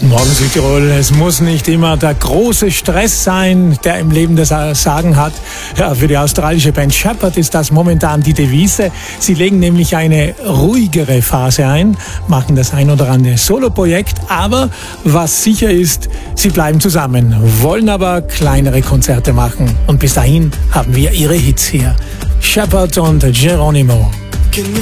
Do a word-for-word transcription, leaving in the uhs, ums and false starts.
Guten Morgen Südtirol. Es muss nicht immer der große Stress sein, der im Leben das Sagen hat. Ja, für die australische Band Shepherd ist das momentan die Devise. Sie legen nämlich eine ruhigere Phase ein, machen das ein oder andere Soloprojekt, aber was sicher ist, sie bleiben zusammen, wollen aber kleinere Konzerte machen. Und bis dahin haben wir ihre Hits hier. Shepherd und Geronimo. Can you